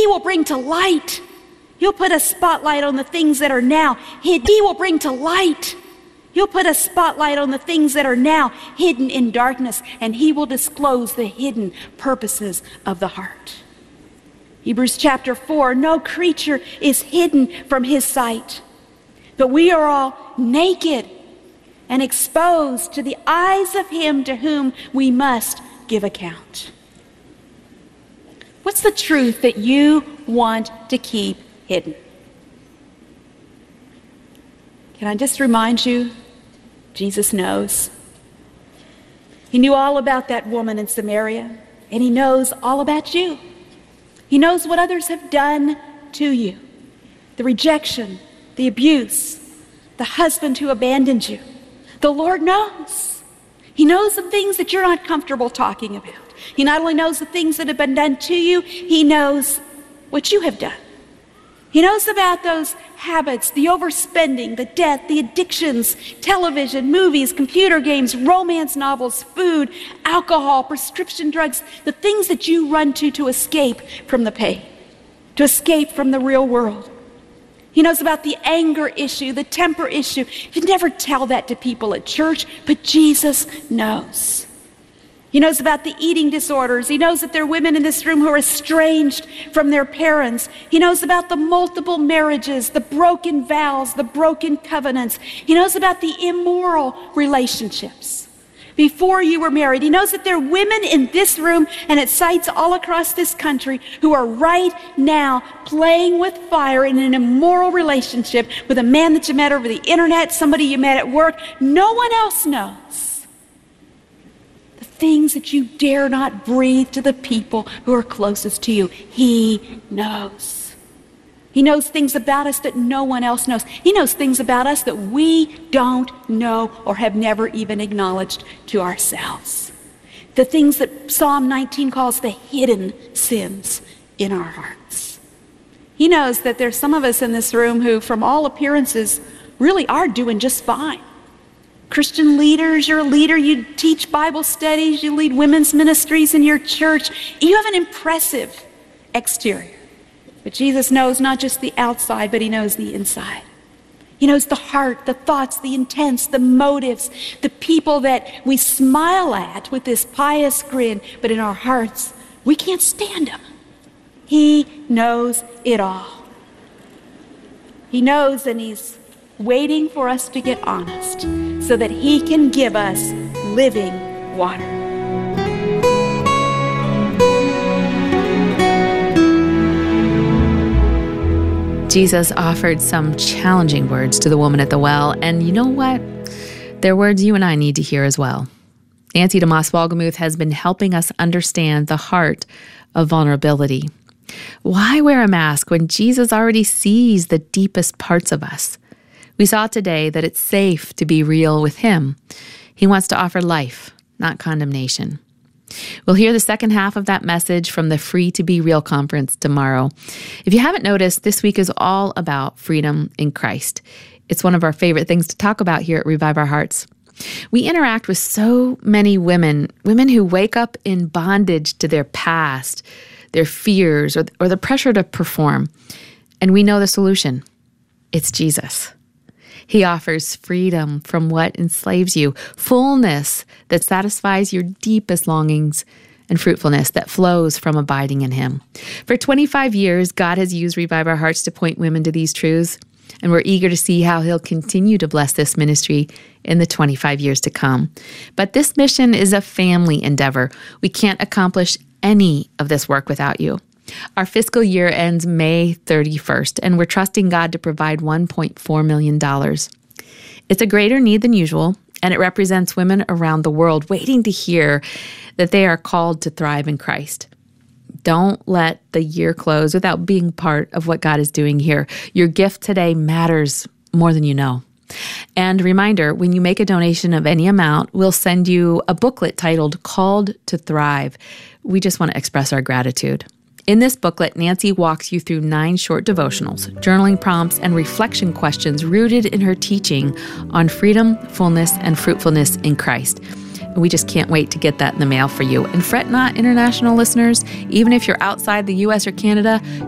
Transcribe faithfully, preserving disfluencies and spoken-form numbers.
He will bring to light. He'll put a spotlight on the things that are now hidden. He will bring to light. He'll put a spotlight on the things that are now hidden in darkness, and he will disclose the hidden purposes of the heart. Hebrews chapter four, no creature is hidden from his sight, but we are all naked and exposed to the eyes of him to whom we must give account. What's the truth that you want to keep hidden? Can I just remind you, Jesus knows. He knew all about that woman in Samaria, and he knows all about you. He knows what others have done to you. The rejection, the abuse, the husband who abandoned you. The Lord knows. He knows the things that you're not comfortable talking about. He not only knows the things that have been done to you, he knows what you have done. He knows about those habits, the overspending, the debt, the addictions, television, movies, computer games, romance novels, food, alcohol, prescription drugs, the things that you run to to escape from the pain, to escape from the real world. He knows about the anger issue, the temper issue. You never tell that to people at church, but Jesus knows. He knows about the eating disorders. He knows that there are women in this room who are estranged from their parents. He knows about the multiple marriages, the broken vows, the broken covenants. He knows about the immoral relationships before you were married. He knows that there are women in this room and at sites all across this country who are right now playing with fire in an immoral relationship with a man that you met over the internet, somebody you met at work. No one else knows the things that you dare not breathe to the people who are closest to you. He knows. He knows things about us that no one else knows. He knows things about us that we don't know or have never even acknowledged to ourselves. The things that Psalm nineteen calls the hidden sins in our hearts. He knows that there's some of us in this room who, from all appearances, really are doing just fine. Christian leaders, you're a leader, you teach Bible studies, you lead women's ministries in your church. You have an impressive exterior. But Jesus knows not just the outside, but he knows the inside. He knows the heart, the thoughts, the intents, the motives, the people that we smile at with this pious grin, but in our hearts, we can't stand them. He knows it all. He knows, and he's waiting for us to get honest so that he can give us living water. Jesus offered some challenging words to the woman at the well, and you know what? They're words you and I need to hear as well. Nancy DeMoss Wolgemuth has been helping us understand the heart of vulnerability. Why wear a mask when Jesus already sees the deepest parts of us? We saw today that it's safe to be real with him. He wants to offer life, not condemnation. We'll hear the second half of that message from the Free to Be Real conference tomorrow. If you haven't noticed, this week is all about freedom in Christ. It's one of our favorite things to talk about here at Revive Our Hearts. We interact with so many women, women who wake up in bondage to their past, their fears, or, or the pressure to perform. And we know the solution. It's Jesus. He offers freedom from what enslaves you, fullness that satisfies your deepest longings, and fruitfulness that flows from abiding in him. For twenty-five years, God has used Revive Our Hearts to point women to these truths, and we're eager to see how he'll continue to bless this ministry in the twenty-five years to come. But this mission is a family endeavor. We can't accomplish any of this work without you. Our fiscal year ends May thirty-first, and we're trusting God to provide one point four million dollars. It's a greater need than usual, and it represents women around the world waiting to hear that they are called to thrive in Christ. Don't let the year close without being part of what God is doing here. Your gift today matters more than you know. And reminder, when you make a donation of any amount, we'll send you a booklet titled Called to Thrive. We just want to express our gratitude. In this booklet, Nancy walks you through nine short devotionals, journaling prompts, and reflection questions rooted in her teaching on freedom, fullness, and fruitfulness in Christ. And we just can't wait to get that in the mail for you. And fret not, international listeners, even if you're outside the U S or Canada,